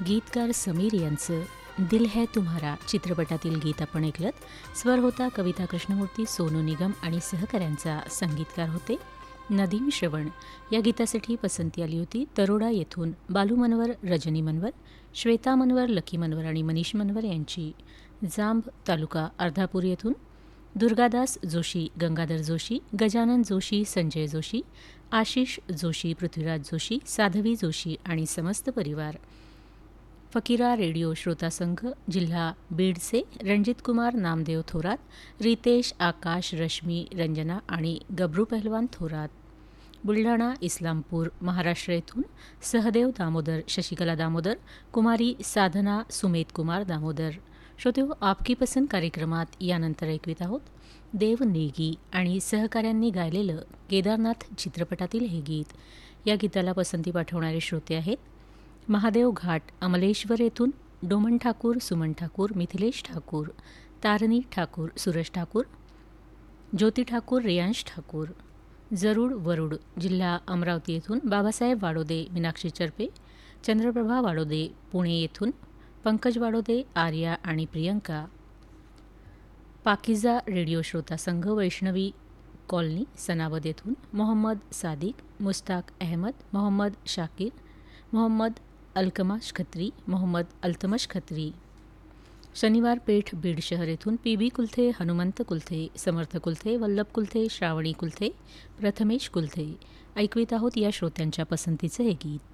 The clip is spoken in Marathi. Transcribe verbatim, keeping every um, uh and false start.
गीतकार समीर यांचं दिल है तुम्हारा चित्रपटातील गीत आपण ऐकलत. स्वर होता कविता कृष्णमूर्ती, सोनू निगम आणि सहकाऱ्यांचा. संगीतकार होते नदीम श्रवण. या गीतासाठी पसंती आली होती तरोडा येथून बालू मनवर, रजनी मनवर, श्वेता मनवर, लकी मनवर आणि मनीष मनवर यांची. जांब तालुका अर्धापूर येथून दुर्गादास जोशी, गंगाधर जोशी, गजानन जोशी, संजय जोशी, आशिष जोशी, पृथ्वीराज जोशी, साधवी जोशी आणि समस्त परिवार. फकीरा रेडिओ श्रोता संघ जिल्हा बीडचे रणजित कुमार नामदेव थोरात, रितेश, आकाश, रश्मी, रंजना आणि गबरू पहलवान थोरात. बुलढाणा इस्लामपूर महाराष्ट्र येथून सहदेव दामोदर, शशिकला दामोदर, कुमारी साधना, सुमेध कुमार दामोदर. श्रोतेहो, आपकी पसंत कार्यक्रमात यानंतर ऐकवित आहोत देव नेगी आणि सहकाऱ्यांनी गायलेलं केदारनाथ चित्रपटातील हे गीत. या गीताला पसंती पाठवणारे श्रोते आहेत महादेव घाट, अमलेश्वर येथून डोमन ठाकूर, सुमन ठाकूर, मिथिलेश ठाकूर, तारणी ठाकूर, सुरेश ठाकूर, ज्योती ठाकूर, रियांश ठाकूर. जरूड वरुड जिल्हा अमरावती येथून बाबासाहेब वाडोदे, मीनाक्षी चरपे, चंद्रप्रभा वाडोदे, पुणे येथून पंकज वाडोदे, आर्या आणि प्रियंका. पाकिजा रेडिओ श्रोता संघ वैष्णवी कॉलनी सनावद येथून मोहम्मद सादिक, मुस्ताक अहमद, मोहम्मद शाकिर, मोहम्मद अलकमाश खत्री, मोहम्मद अल्तमश खत्री. शनिवार पेठ बीड शहर येथून पी बी कुलथे, हनुमंत कुलथे, समर्थ कुलथे, वल्लभ कुलथे, श्रावणी कुलथे, प्रथमेश कुलथे. ऐकवीत आहोत या श्रोत्यांच्या पसंतीचं हे गीत.